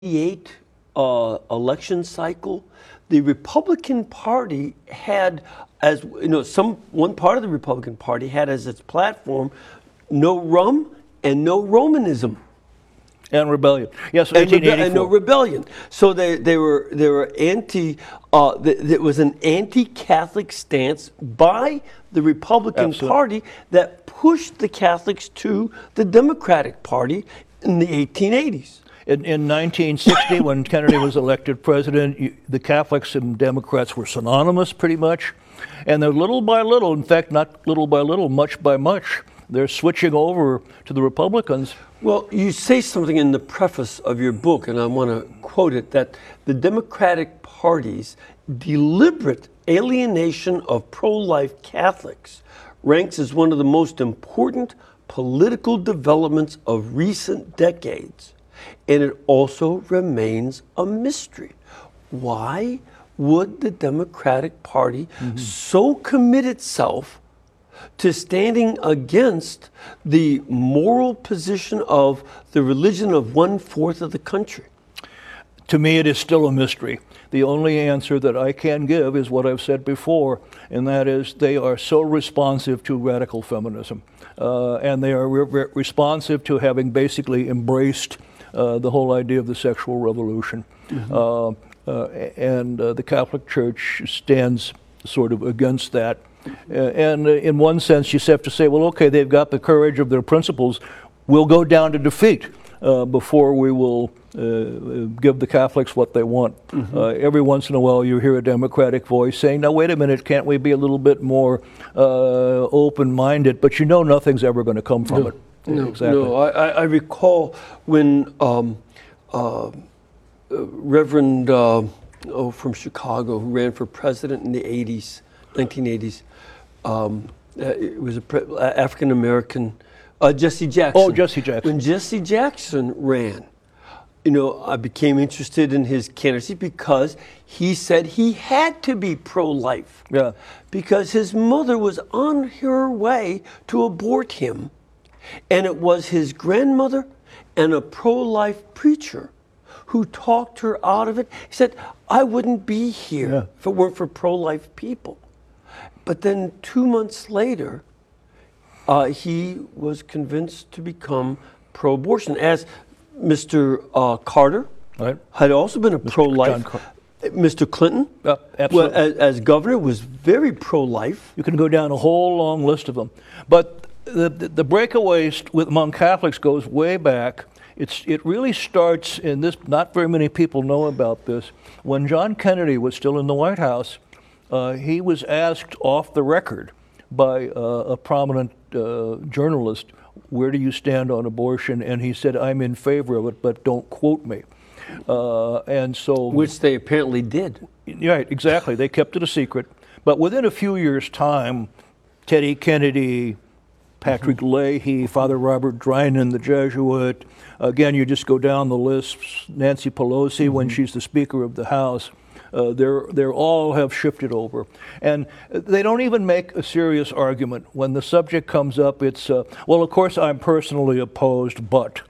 1988 election cycle, the Republican Party had, as you know, one part of the Republican Party had as its platform no rum and no Romanism. And rebellion. Yes, 1884. And no rebellion. So they were anti. It was an anti-Catholic stance by the Republican Party that pushed the Catholics to the Democratic Party in the 1880s. In 1960, when Kennedy was elected president, the Catholics and Democrats were synonymous pretty much. And they're little by little, in fact, not little by little, much by much, they're switching over to the Republicans. Well, you say something in the preface of your book, and I want to quote it, that the Democratic Party's deliberate alienation of pro-life Catholics ranks as one of the most important political developments of recent decades. And it also remains a mystery. Why would the Democratic Party so commit itself to standing against the moral position of the religion of 1/4 of the country? To me, it is still a mystery. The only answer that I can give is what I've said before, and that is they are so responsive to radical feminism. And they are responsive to having basically embraced the whole idea of the sexual revolution. And the Catholic Church stands sort of against that. And in one sense, you have to say, well, okay, they've got the courage of their principles. We'll go down to defeat before we will give the Catholics what they want. Every once in a while, you hear a Democratic voice saying, now, wait a minute, can't we be a little bit more open-minded? But you know nothing's ever going to come from it. No, exactly. No. I recall when Reverend from Chicago, who ran for president in the 1980s, it was an African-American, Jesse Jackson. Oh, Jesse Jackson. When Jesse Jackson ran, I became interested in his candidacy because he said he had to be pro-life. Yeah. Because his mother was on her way to abort him. And it was his grandmother and a pro-life preacher who talked her out of it. He said, I wouldn't be here if it weren't for pro-life people. But then 2 months later, he was convinced to become pro-abortion, as Mr. Carter had also been a pro-life. Mr. Clinton, as governor, was very pro-life. You can go down a whole long list of them. But the breakaway among Catholics goes way back. It really starts in this, not very many people know about this. When John Kennedy was still in the White House, he was asked off the record by a prominent journalist, where do you stand on abortion? And he said, I'm in favor of it, but don't quote me. And so, which they apparently did. Right, exactly. They kept it a secret. But within a few years' time, Teddy Kennedy, Patrick Leahy, Father Robert Drinan, the Jesuit. Again, you just go down the list. Nancy Pelosi, when she's the Speaker of the House. They're all have shifted over. And they don't even make a serious argument. When the subject comes up, it's, well, of course, I'm personally opposed, but.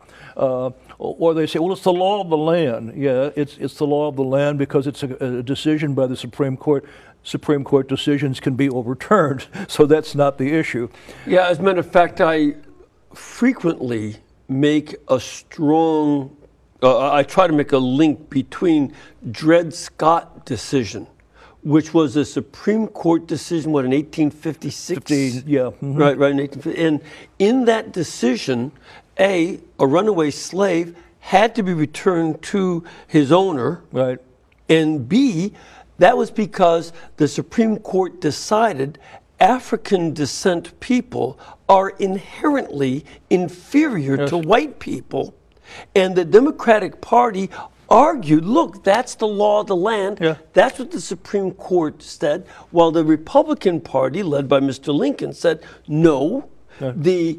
Or they say, well, it's the law of the land. Yeah, it's the law of the land because it's a decision by the Supreme Court. Supreme Court decisions can be overturned, so that's not the issue. Yeah, as a matter of fact, I frequently make a strong, I try to make a link between Dred Scott decision, which was a Supreme Court decision, in 1856? 15, yeah. Right, in 1850. And in that decision, a runaway slave had to be returned to his owner. Right. And B, that was because the Supreme Court decided African descent people are inherently inferior to white people. And the Democratic Party argued, look, that's the law of the land. Yeah. That's what the Supreme Court said. While the Republican Party, led by Mr. Lincoln, said, no, the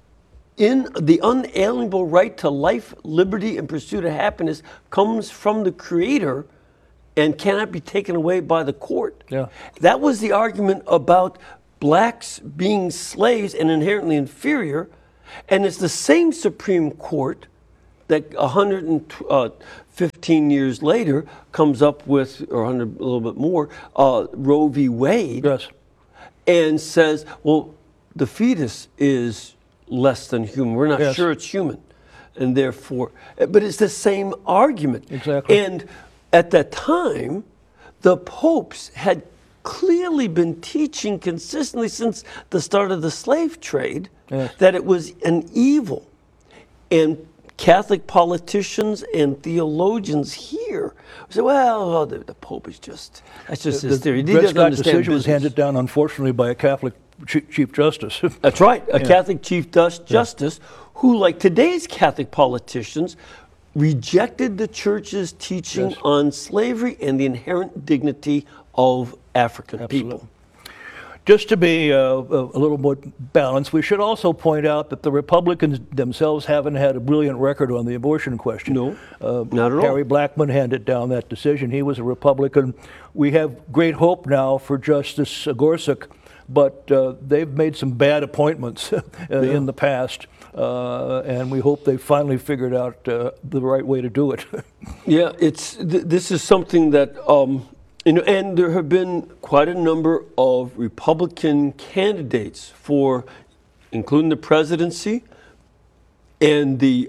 unalienable right to life, liberty, and pursuit of happiness comes from the Creator and cannot be taken away by the court. Yeah. That was the argument about blacks being slaves and inherently inferior. And it's the same Supreme Court that 15 years later, comes up with, or 100, a little bit more, Roe v. Wade, Yes. and says, well, the fetus is less than human. We're not Yes. sure it's human. And therefore, but it's the same argument. Exactly. And at that time, the popes had clearly been teaching consistently since the start of the slave trade Yes. that it was an evil. And Catholic politicians and theologians here say, well, the Pope is just, that's just his theory. He Dred doesn't Scott understand decision was business. handed down, unfortunately, by a Catholic Chief Justice. That's right, a Catholic Chief Justice who, like today's Catholic politicians, rejected the church's teaching Yes. on slavery and the inherent dignity of African people. Just to be a little more balanced, we should also point out that the Republicans themselves haven't had a brilliant record on the abortion question. No, not at all. Harry Blackmun handed down that decision. He was a Republican. We have great hope now for Justice Gorsuch, but they've made some bad appointments in the past, and we hope they finally figured out the right way to do it. Yeah, this is something that, and there have been quite a number of Republican candidates for, including the presidency and the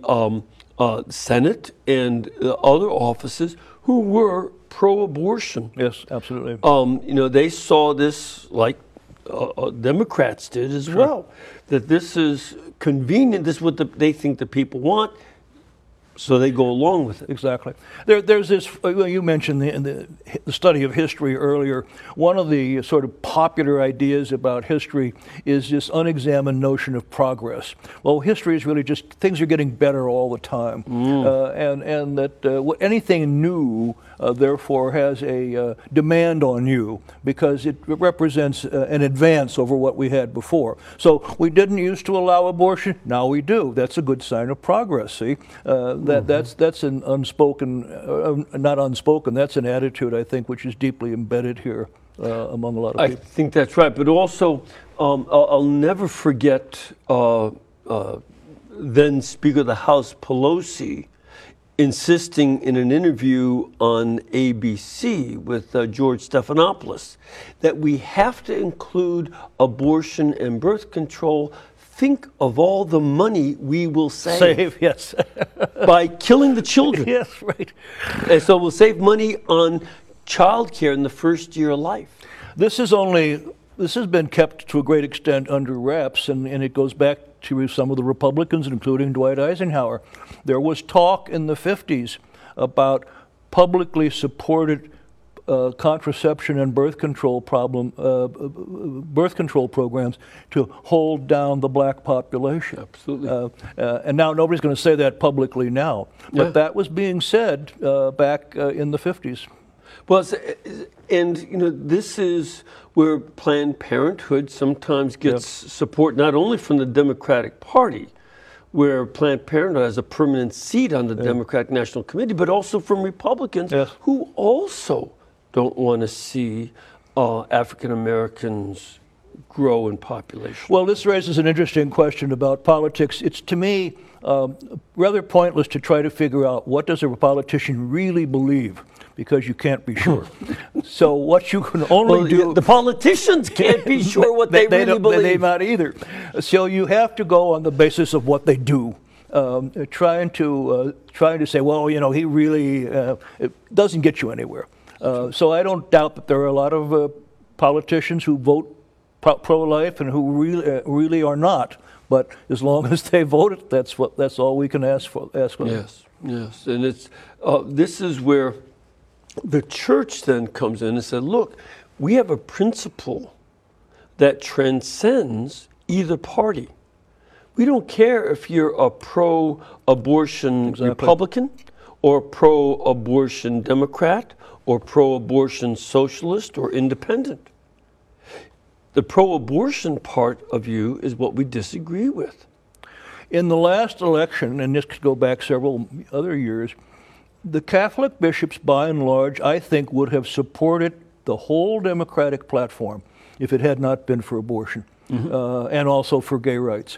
Senate and other offices, who were pro-abortion. Yes, absolutely. They saw this like Democrats did as well, that this is convenient, this is what they think the people want, so they go along with it. Exactly. There's this, you mentioned the study of history earlier. One of the sort of popular ideas about history is this unexamined notion of progress. Well, history is really just, things are getting better all the time. And that anything new, therefore, has a demand on you because it represents an advance over what we had before. So we didn't used to allow abortion, now we do. That's a good sign of progress, see? That's an unspoken, not unspoken, that's an attitude, I think, which is deeply embedded here among a lot of people. I think that's right, but also I'll never forget then Speaker of the House Pelosi insisting in an interview on ABC with George Stephanopoulos that we have to include abortion and birth control. Think of all the money we will save Yes. by killing the children. Yes, right. And so we'll save money on child care in the first year of life. This has been kept to a great extent under wraps, and it goes back to some of the Republicans, including Dwight Eisenhower. There was talk in the 50s about publicly supported contraception and birth control programs to hold down the black population. Absolutely. And now nobody's going to say that publicly now, but that was being said back in the 50s. Well, and this is where Planned Parenthood sometimes gets support not only from the Democratic Party, where Planned Parenthood has a permanent seat on the Democratic National Committee, but also from Republicans who also don't want to see African Americans grow in population. Well, this raises an interesting question about politics. It's, to me, rather pointless to try to figure out what does a politician really believe, because you can't be sure. So what you can only do... The politicians can't be sure what they really believe. They not either. So you have to go on the basis of what they do. Trying to say, well, he really... it doesn't get you anywhere. So I don't doubt that there are a lot of politicians who vote pro-life and who really are not. But as long as they vote it, that's all we can ask for. Yes, and it's this is where the church then comes in and said, look, we have a principle that transcends either party. We don't care if you're a pro-abortion Republican or pro-abortion Democrat or pro-abortion socialist or independent. The pro-abortion part of you is what we disagree with. In the last election, and this could go back several other years, the Catholic bishops, by and large, I think, would have supported the whole Democratic platform if it had not been for abortion and also for gay rights.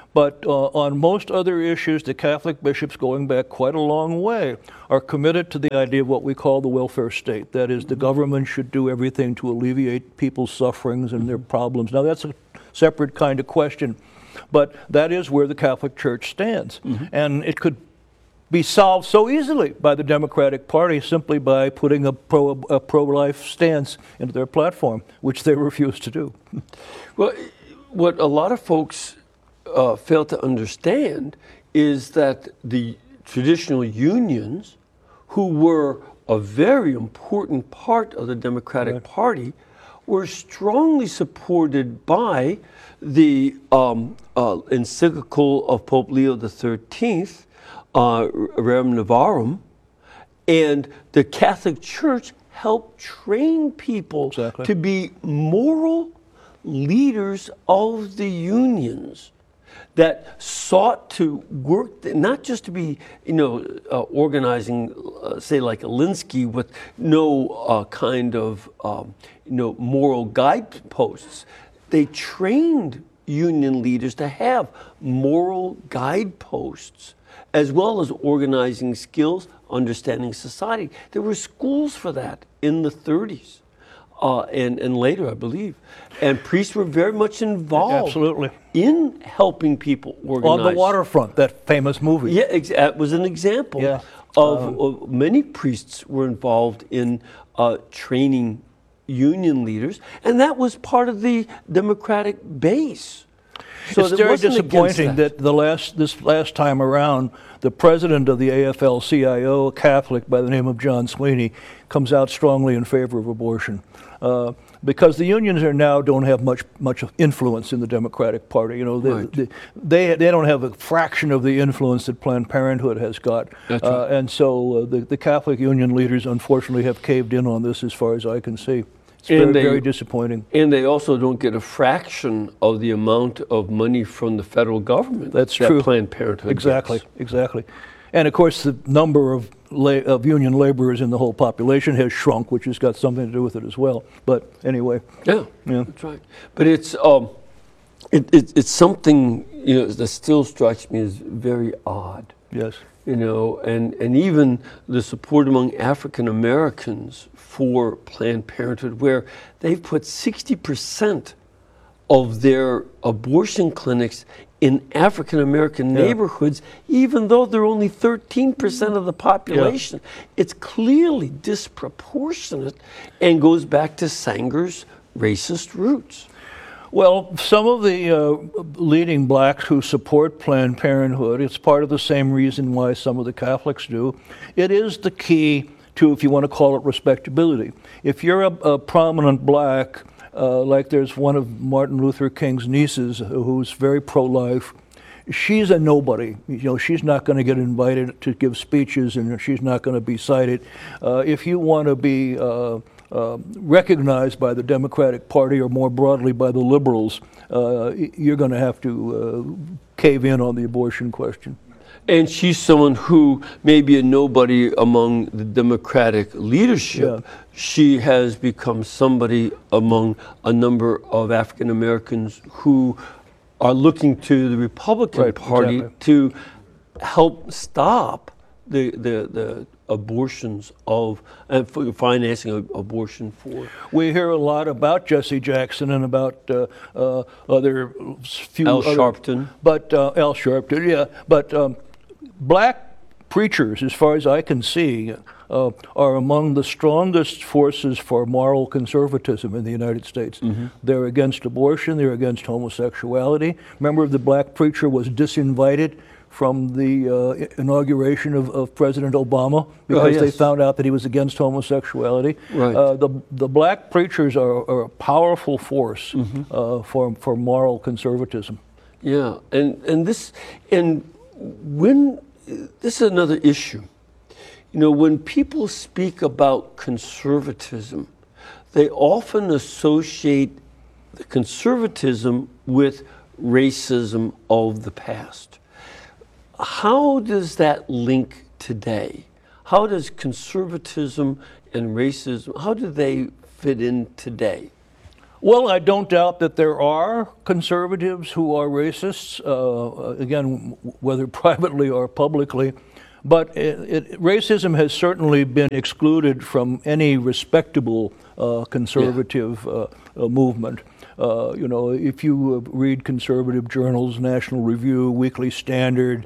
But on most other issues, the Catholic bishops, going back quite a long way, are committed to the idea of what we call the welfare state. That is, the government should do everything to alleviate people's sufferings and their problems. Now, that's a separate kind of question, but that is where the Catholic Church stands. And it could be solved so easily by the Democratic Party simply by putting a pro-life stance into their platform, which they refuse to do. Well, what a lot of folks fail to understand is that the traditional unions, who were a very important part of the Democratic Party, were strongly supported by the encyclical of Pope Leo XIII, Rerum Novarum, and the Catholic Church helped train people to be moral leaders of the unions that sought to work, not just to be, organizing, say, like Alinsky, with no kind of, moral guideposts. They trained union leaders to have moral guideposts, as well as organizing skills, understanding society. There were schools for that in the 30s. And later, I believe. And priests were very much involved in helping people organize. On the Waterfront, that famous movie. Yeah, that was an example of many priests were involved in training union leaders, and that was part of the Democratic base. So it's very disappointing that this last time around, the president of the AFL-CIO, a Catholic by the name of John Sweeney, comes out strongly in favor of abortion. Because the unions don't have much influence in the Democratic Party. They don't have a fraction of the influence that Planned Parenthood has got. And so the Catholic union leaders, unfortunately, have caved in on this, as far as I can see. It's very disappointing. And they also don't get a fraction of the amount of money from the federal government. That's true. Planned Parenthood Exactly. And of course, the number of union laborers in the whole population has shrunk, which has got something to do with it as well. But anyway. Yeah. That's right. But it's something that still strikes me as very odd. Yes. And even the support among African Americans for Planned Parenthood, where they've put 60% of their abortion clinics in African American neighborhoods, even though they're only 13% of the population. It's clearly disproportionate and goes back to Sanger's racist roots. Well, some of the leading blacks who support Planned Parenthood, it's part of the same reason why some of the Catholics do. It is the key to, if you want to call it, respectability. If you're a prominent black, like there's one of Martin Luther King's nieces who's very pro-life, she's a nobody. She's not going to get invited to give speeches, and she's not going to be cited. If you want to be recognized by the Democratic Party, or more broadly by the liberals, you're going to have to cave in on the abortion question. And she's someone who may be a nobody among the Democratic leadership. She has become somebody among a number of African Americans who are looking to the Republican Party to help stop the abortions for financing of abortion for. We hear a lot about Jesse Jackson and about other few. Al Sharpton. But Al Sharpton, But black preachers, as far as I can see, are among the strongest forces for moral conservatism in the United States. They're against abortion. They're against homosexuality. Remember, the black preacher was disinvited from the inauguration of President Obama because they found out that he was against homosexuality. The black preachers are a powerful force for moral conservatism. Yeah, and when this is another issue. When people speak about conservatism, they often associate the conservatism with racism of the past. How does that link today? How does conservatism and racism, how do they fit in today? Well, I don't doubt that there are conservatives who are racists, again, whether privately or publicly, but racism has certainly been excluded from any respectable conservative movement. If you read conservative journals, National Review, Weekly Standard,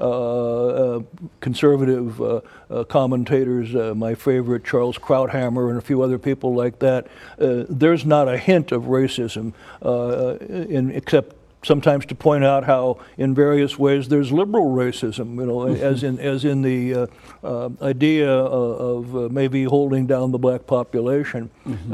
conservative commentators, my favorite, Charles Krauthammer, and a few other people like that, there's not a hint of racism, except sometimes to point out how, in various ways, there's liberal racism. As in the idea of maybe holding down the black population.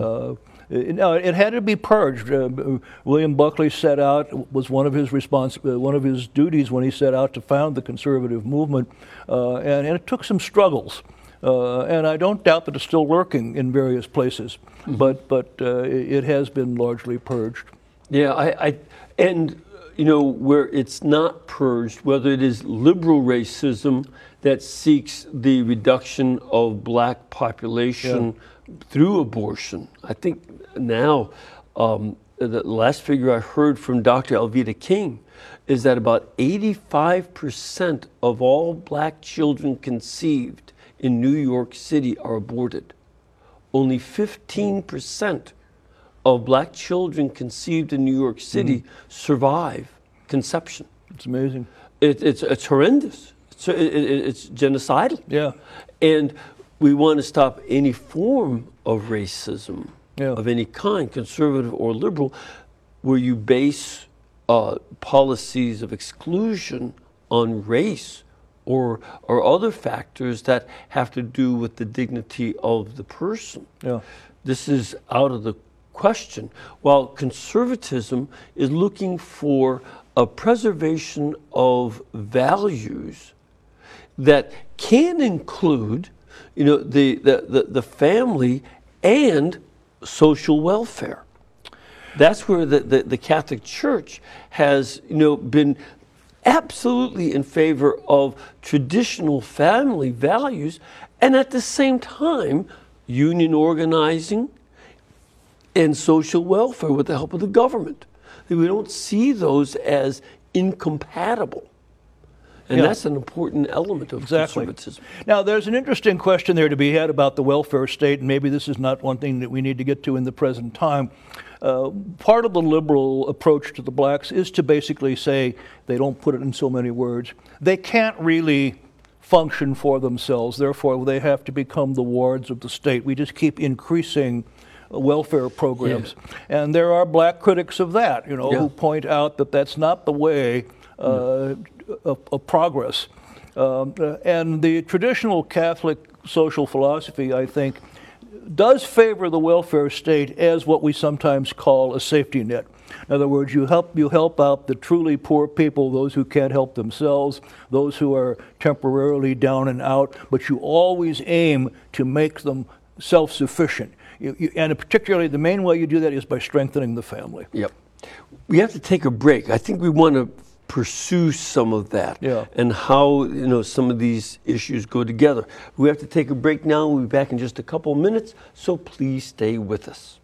It had to be purged. William Buckley set out, was one of his duties when he set out to found the conservative movement, and it took some struggles. And I don't doubt that it's still lurking in various places, but it has been largely purged. Yeah, where it's not purged, whether it is liberal racism that seeks the reduction of black population through abortion. I think now, the last figure I heard from Dr. Alveda King is that about 85% of all black children conceived in New York City are aborted. Only 15% of black children conceived in New York City survive conception. It's amazing. It's horrendous. It's genocidal. Yeah. And we want to stop any form of racism of any kind, conservative or liberal, where you base policies of exclusion on race or other factors that have to do with the dignity of the person. Yeah. This is out of the question. While conservatism is looking for a preservation of values that can include, the family and social welfare. That's where the Catholic Church has, been absolutely in favor of traditional family values, and at the same time, union organizing and social welfare with the help of the government. We don't see those as incompatible. And that's an important element of conservatism. Now, there's an interesting question there to be had about the welfare state, and maybe this is not one thing that we need to get to in the present time. Part of the liberal approach to the blacks is to basically say, they don't put it in so many words, they can't really function for themselves, therefore they have to become the wards of the state. We just keep increasing welfare programs. And there are black critics of that, who point out that that's not the way of progress. And the traditional Catholic social philosophy, I think, does favor the welfare state as what we sometimes call a safety net. In other words, you help out the truly poor people, those who can't help themselves, those who are temporarily down and out, but you always aim to make them self-sufficient. And particularly the main way you do that is by strengthening the family. Yep. We have to take a break. I think we want to pursue some of that and how some of these issues go together. We have to take a break now. We'll be back in just a couple of minutes, so please stay with us.